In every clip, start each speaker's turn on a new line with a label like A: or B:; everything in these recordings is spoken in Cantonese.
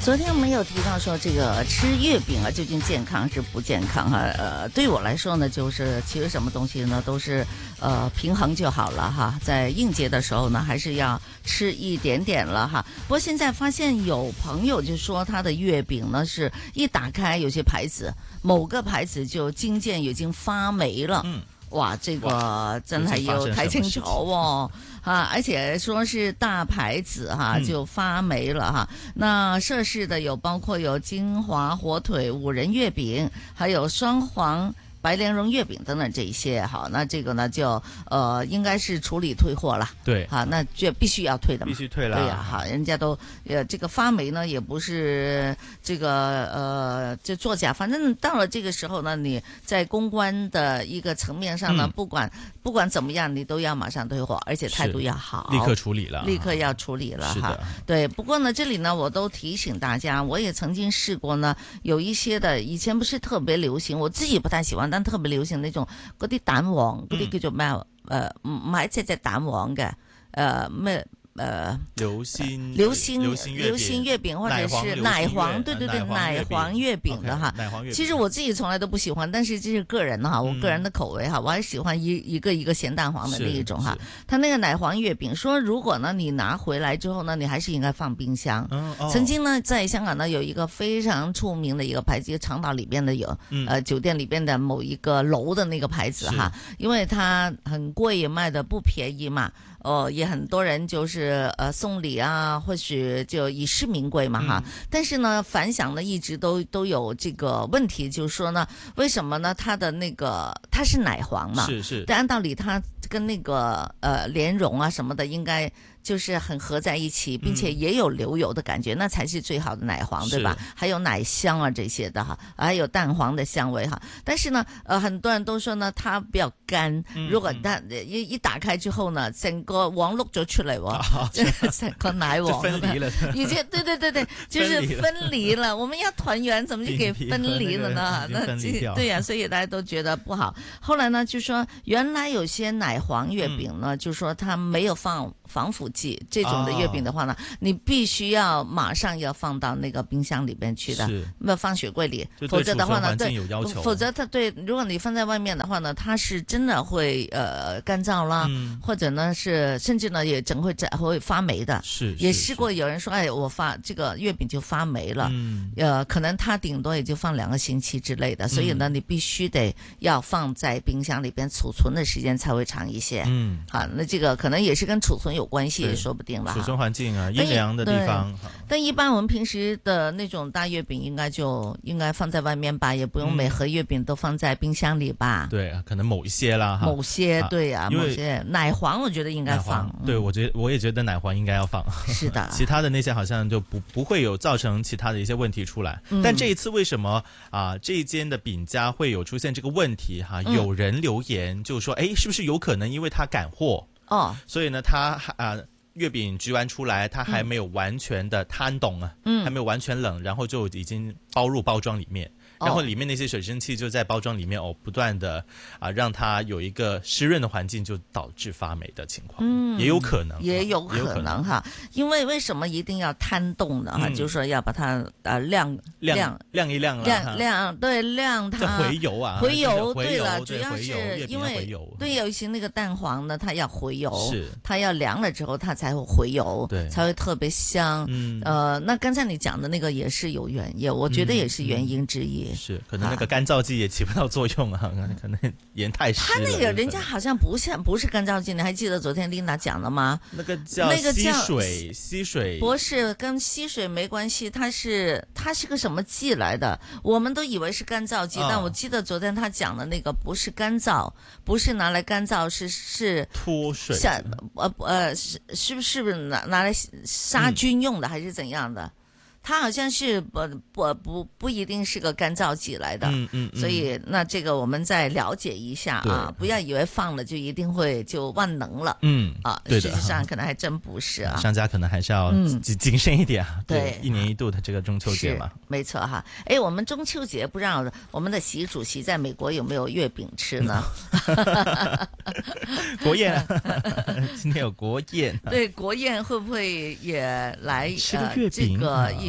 A: 昨天我们有提到说这个吃月饼啊究竟健康是不健康哈？对我来说呢，就是其实什么东西呢都是平衡就好了哈。在应节的时候呢，还是要吃一点点了哈。不过现在发现有朋友就说他的月饼呢是一打开有些牌子，某个牌子就金件已经发霉了。哇，这个真係要睇清楚哦。而且说是大牌子哈，就发霉了哈。那涉事的有包括有金华火腿、五仁月饼，还有双黄白莲蓉月饼等等这一些。好，那这个呢就应该是处理退货了。
B: 对，
A: 好，那就必须要退的嘛。
B: 必须退了。
A: 对呀，好，人家都这个发霉呢也不是这个就作假，反正到了这个时候呢，你在公关的一个层面上呢，不管怎么样，你都要马上退货，而且态度要好，
B: 立刻处理了，
A: 立刻要处理了哈。对，不過呢，這裡呢，我都提醒大家，我也曾經試過呢，有一些的以前不是特別流行，我自己不太喜歡，但特別流行那種嗰啲蛋黃，嗰啲叫做咩？唔係一隻蛋黃嘅，咩？
B: 流心
A: 月饼或者是奶黃，對，奶黃月餅的哈。其實我自己從來都不喜歡，但是這是個人哈，我個人的口味哈，我還喜歡一個鹹蛋黃的那一種哈。它那個奶黃月餅，說如果呢你拿回來之後呢，你還是應該放冰箱。曾經呢在香港呢有一個非常出名的一個牌子，長島裡邊的有酒店裡邊的某一個樓的那個牌子哈，因為它很貴，也賣得不便宜嘛。也很多人就是送禮啊，或許就以示名貴嘛哈。但是呢，反響呢一直都有這個問題，就是說呢，為什麼呢？它的那個它是奶黃嘛，是，但按道理它跟那個蓮蓉啊什麼的應該就是很合在一起，並且也有流油的感覺，那才是最好的奶黃，對吧？還有奶香啊這些的哈，還有蛋黃的香味哈。但是呢，很多人都說呢，它比較乾，如果它一打開之後呢，整個黃碌咗出嚟喎，整個奶黃
B: 分離了，
A: 已經對，就是分離了。我們要團圓，怎麼就給分離了呢？對呀，所以大家都覺得不好。後來呢，就說原來有些奶黃月餅呢，就說它沒有放防腐劑這種的月餅的話呢，你必須要馬上要放到那個冰箱裏邊去的，要放雪櫃裏，否則的話呢，對，否則它對，如果你放在外面的話呢，它是真的會乾燥啦，或者呢是甚至呢也整會發霉的。是，也試過有人說，哎，我發這個月餅就發霉了，可能它頂多也就放2個星期之類的，所以呢，你必須得要放在冰箱裏邊儲存的時間才會長一些。好，那這個可能也是跟儲存有關係，也說不定吧。
B: 儲存環境啊，陰涼的地方。
A: 但一般我們平時的那種大月餅，應該放在外面吧，也不用每盒月餅都放在冰箱裏吧。
B: 對啊，可能某一些啦，
A: 某些對啊，某些奶黃我覺得應該放。
B: 對，我也覺得奶黃應該要放。
A: 是的，
B: 其他的那些好像就不會有造成其他的一些問題出來。但這一次為什麼這一間的餅家會有出現這個問題哈？有人留言就說，誒，是不是有可能因為他趕貨？所以呢，他月餅焗完出來，它還沒有完全的攤凍啊，還沒有完全冷，然後就已經包入包裝裡面。然後裡面那些水蒸氣就在包裝裡面不斷的讓它有一個濕潤的環境，就導致發霉的情況。也有可能，
A: 也有可能哈。因為為什麼一定要攤凍呢？哈，就是說要把它晾一晾，對，晾它
B: 回油啊，
A: 回油。對了，主要是因為對，尤其那個蛋黃呢，它要回油，是它要涼了之後它才會回油，對，才會特別香。那剛才你講的那個也是有原因，我覺得也是原因之一。
B: 是，可能那個乾燥劑也起不到作用啊，可能鹽太濕了。
A: 它那個人家好像不是乾燥劑，你還記得昨天琳達講的嗎？
B: 那個叫吸水，
A: 不是跟吸水沒關係，它是個什麼劑來的？我們都以為是乾燥劑，但我記得昨天他講的那個不是乾燥，不是拿來乾燥，是
B: 脫水，
A: 是不是拿來殺菌用的，還是怎樣的？它好像是不一定是個乾燥劑來的，所以那這個我們再了解一下啊，不要以為放了就一定會就萬能了，事實上可能還真不是啊，
B: 商家可能還是要謹慎一點啊，對，一年一度的這個中秋節嘛，
A: 沒錯哈，我們中秋節不知道我們的習主席在美國有沒有月餅吃呢？
B: 國宴，今天有國宴，
A: 對，國宴會不會也來
B: 吃個月餅？
A: 這個一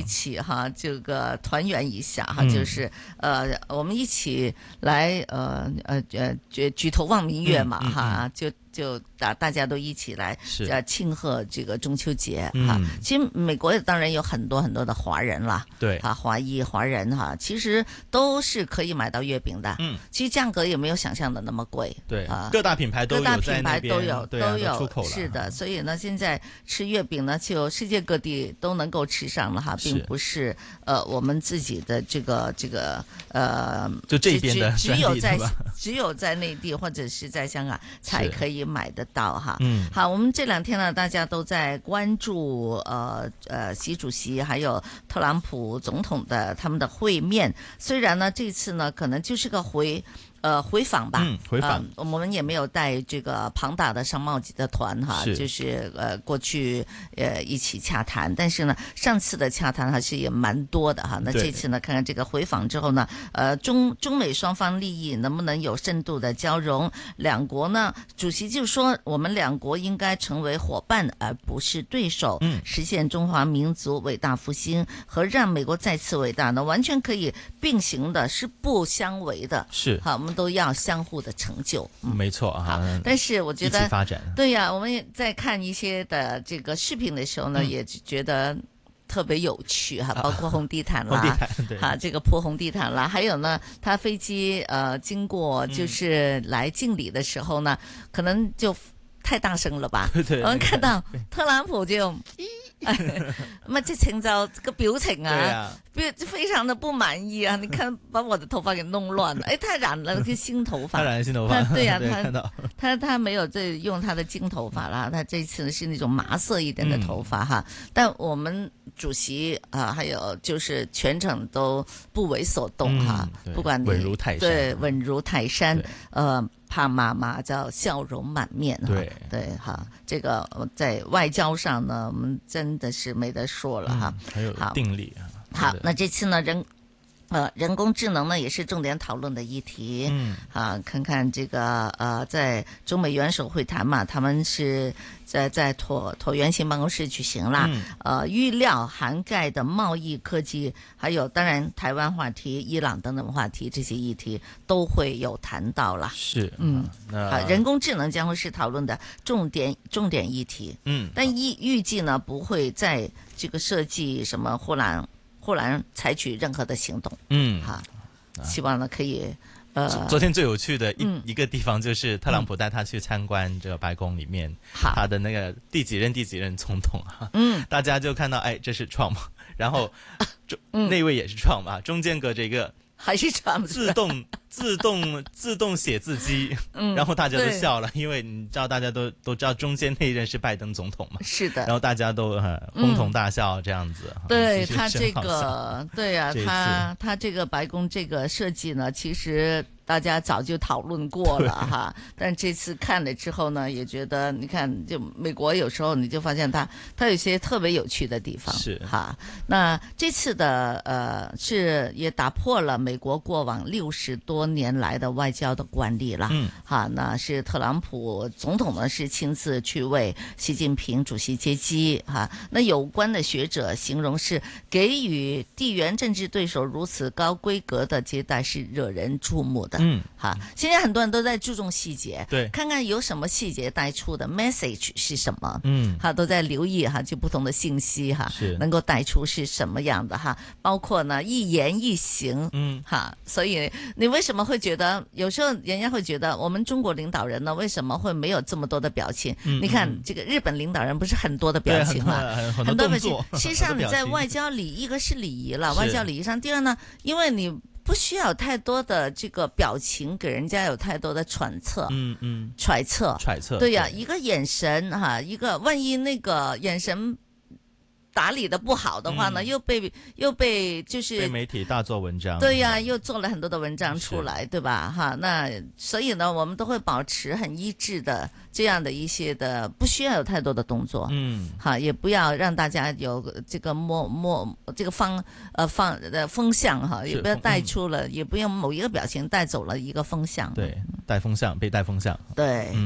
A: 起哈，这个团圆一下哈，就是我们一起来举头望明月嘛哈，就大家都一起来庆贺这个中秋节哈。其实美国当然有很多很多的华人啦，
B: 对
A: 啊，华裔华人哈，其实都是可以买到月饼的。其实价格也没有想象的那么贵。
B: 对啊，各大品牌都有出口了。
A: 是的，所以呢，现在吃月饼呢，就世界各地都能够吃上了哈，并不是我们自己的这个
B: 就这边的
A: 只有在内地或者是在香港才可以买得到哈。好，我们这2天呢，大家都在关注习主席还有特朗普总统的他们的会面。虽然呢，这次呢可能就是个回访吧，
B: 回访，
A: 我们也没有带这个庞大的商贸级的团哈，就是过去一起洽谈，但是呢，上次的洽谈还是也蛮多的哈。那这次呢，看看这个回访之后呢，中美双方利益能不能有深度的交融？两国呢，主席就说我们两国应该成为伙伴而不是对手，实现中华民族伟大复兴和让美国再次伟大呢，完全可以并行的，是不相违的。
B: 是
A: 好，我们都要相互的成就。
B: 没错啊。
A: 但是我觉得
B: 一起发展。
A: 对呀，我们也在看一些的这个视频的时候呢，也觉得特别有趣哈，包括红地毯啦，哈，这个铺红地毯啦，还有呢，他飞机经过就是来敬礼的时候呢，可能就太大聲了吧？
B: 對，
A: 我們看到特朗普就咁啊，直情就個表情啊，非常的不滿意啊！你看，把我的頭髮給弄亂了，哎，他染了個新頭髮，
B: 他染了新頭髮，
A: 對呀，他沒有在用他的金頭髮啦，他這次是那種麻色一點的頭髮哈。但我們主席啊，還有就是全程都不為所動哈，不管你
B: 穩如泰山，
A: 對，穩如泰山，怕媽媽叫笑容滿面哈，對哈，這個在外交上呢，我們真的是沒得說了哈。
B: 還有定力啊。
A: 好，那這次呢人工智能呢也是重點討論的議題。看看這個在中美元首會談嘛，他們是在橢圓形辦公室舉行啦。預料涵蓋的貿易、科技，還有當然台灣話題、伊朗等等話題，這些議題都會有談到啦。
B: 是，
A: 人工智能將會是討論的重點議題。但預計呢不會在這個設計什麼忽然採取任何的行動。希望呢可以。
B: 昨天最有趣的一個地方就是特朗普帶他去參觀這個白宮裡面，他的那個第幾任總統啊。大家就看到，哎，這是 Trump，然後那位也是 Trump 啊，中間隔着一個
A: 還是 Trump
B: 自動寫字機，然後大家都笑了，因為你知道大家都知道中間那一任是拜登總統嘛，
A: 是的，
B: 然後大家都哄堂大笑這樣子。
A: 對，他這個，對呀，他這個白宮這個設計呢，其實大家早就討論過了哈，但這次看了之後呢，也覺得你看，就美國有時候你就發現它有些特別有趣的地方，
B: 是
A: 哈。那這次的是也打破了美國過往60多年來的外交的慣例了，哈。那是特朗普總統呢是親自去為習近平主席接機哈。那有關的學者形容是給予地緣政治對手如此高規格的接待是惹人注目的。好，現在很多人都在注重細節，
B: 對，
A: 看看有什麼細節帶出的 message 是什麼，好，都在留意哈，就不同的信息哈，能夠帶出是什麼樣的哈，包括呢一言一行，哈，所以你為什麼會覺得有時候人家會覺得我們中國領導人呢為什麼會沒有這麼多的表情？你看這個日本領導人不是很多的表情嘛，很多表情。實際上你在外交禮，一個是禮儀了，外交禮儀上，第二呢，因為你不需要太多的這個表情，給人家有太多的揣測，揣測，對呀，一個眼神哈，一個萬一那個眼神打理的不好的話呢，又被就是
B: 被媒體大做文章，
A: 對呀，又做了很多的文章出來，對吧？哈，那所以呢，我們都會保持很一致的這樣的一些的，不需要有太多的動作，哈，也不要讓大家有這個這個風向哈，也不要帶出了，也不用某一個表情帶走了一個風向，
B: 對，帶風向被帶風向，
A: 對，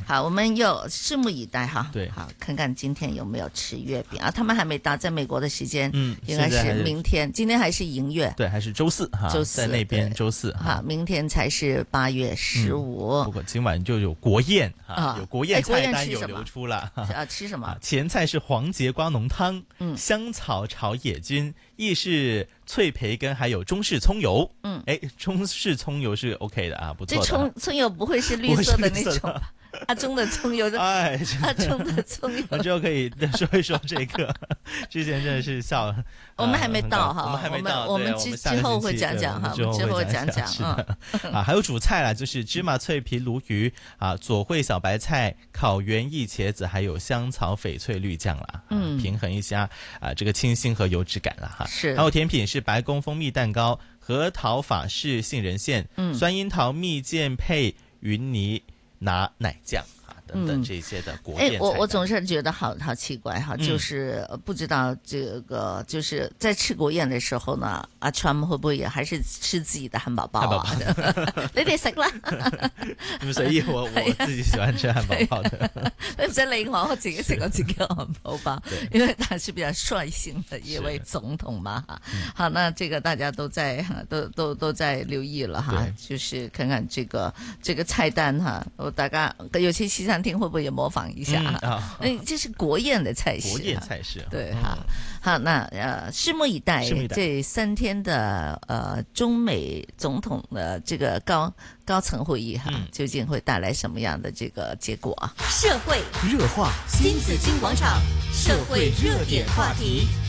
A: 好，我們又拭目以待哈。
B: 對，
A: 好，看看今天有沒有吃月餅啊？他們還沒到，在美國的時間，應該
B: 是
A: 明天。今天還是迎月，
B: 對，還是周四哈，周四在那邊周四哈，
A: 明天才是8月15。
B: 不過今晚就有國宴啊，有國宴菜單有流出了
A: 啊，吃什麼？
B: 前菜是黃節瓜濃湯，香草炒野菌，意式脆培根，還有中式蔥油。中式蔥油是 OK 的啊，不錯的。
A: 這蔥油不會是綠色的那種吧？阿中的蔥油，阿中的蔥油，
B: 我之後可以說一說這個。之前真的是笑，
A: 我們還沒到哈，
B: 我們還沒到，
A: 我們之後會講講哈，之後會講講
B: 啊。還有主菜啦，就是芝麻脆皮鱸魚啊，左燴小白菜，烤園藝茄子，還有香草翡翠綠醬啦，平衡一下啊這個清新和油脂感啦哈。
A: 是，
B: 還有甜品是白宮蜂蜜蛋糕、核桃法式杏仁餡、酸櫻桃蜜餞配雲泥拿奶醬啊等等這些的國宴菜單。
A: 我總是覺得好奇怪哈，就是不知道這個就是在吃國宴的時候呢，阿 Trump 會不會也還是吃自己的漢堡包啊？你哋食啦，
B: 所以我自己喜歡吃漢堡包的，
A: 唔使理我自己食我自己的漢堡包，因為他是比較率性的一位總統嘛哈。好，那這個大家都在留意了哈，就是看看這個菜單哈，大家有些西餐廳會不會也模仿一下？這是國宴的菜式。
B: 國宴菜式，
A: 對哈。好，那拭目以待，這3天的中美總統的這個高層會議哈，究竟會帶來什麼樣的這個結果啊？
C: 社會熱話，新紫荊廣場社會熱點話題。